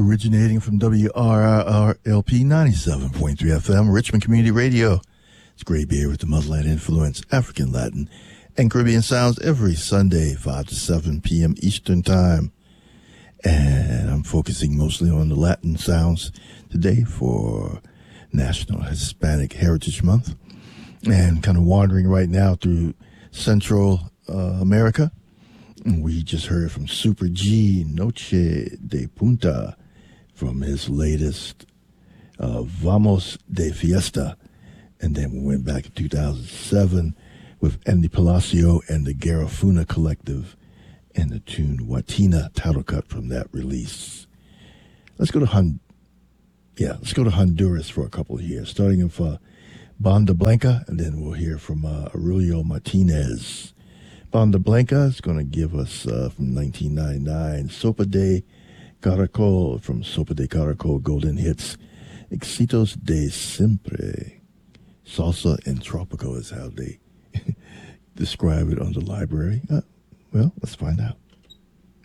originating from WRRLP 97.3 FM, Richmond Community Radio. It's Gray Bear with the Motherland Influence, African, Latin, and Caribbean sounds every Sunday, 5 to 7 p.m. Eastern Time. And I'm focusing mostly on the Latin sounds today for National Hispanic Heritage Month. And kind of wandering right now through Central America. We just heard from Super G, Noche de Punta, from his latest Vamos de Fiesta. And then we went back in 2007 with Andy Palacio and the Garifuna Collective and the tune Watina, title cut from that release. Let's go to Honduras for a couple here, starting with Banda Blanca, and then we'll hear from Aurelio Martinez. Banda Blanca is going to give us from 1999, Sopa de Caracol, from Sopa de Caracol Golden Hits, Éxitos de Siempre. Salsa and Tropical is how they describe it on the library. Well, let's find out.